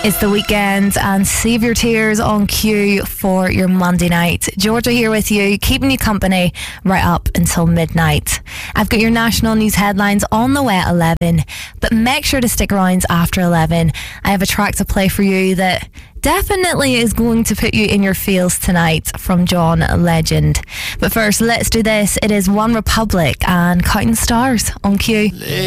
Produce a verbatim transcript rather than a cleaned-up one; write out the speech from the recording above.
It's the weekend and save your tears on cue for your Monday night. Georgia here with you, keeping you company right up until midnight. I've got your national news headlines on the way at eleven, but make sure to stick around after eleven. I have a track to play for you that definitely is going to put you in your feels tonight from John Legend. But first, let's do this. It is One Republic and Counting Stars on cue.